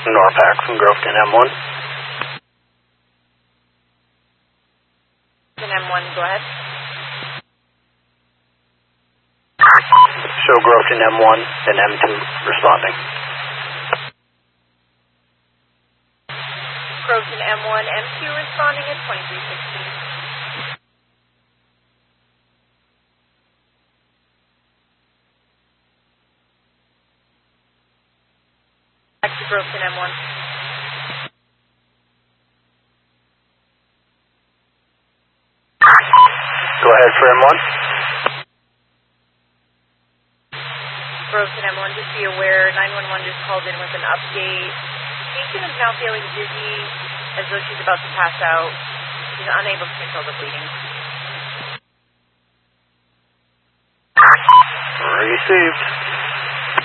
Norpac from Groveton M1. M1, go ahead. Show Groveton M1 and M2 responding. Groveton M1, M2 responding at 2316. Back to Groveton M1. Go ahead for M1. Groveton M1, just be aware, 911 just called in with an update. Patient is now feeling dizzy, as though she's about to pass out. She's unable to control the bleeding. Received.